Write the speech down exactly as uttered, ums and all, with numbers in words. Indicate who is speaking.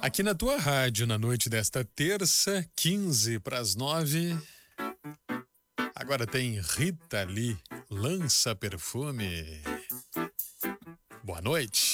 Speaker 1: Aqui na tua rádio, na noite desta terça, quinze para as nove. Agora tem Rita Lee, Lança Perfume. Boa noite.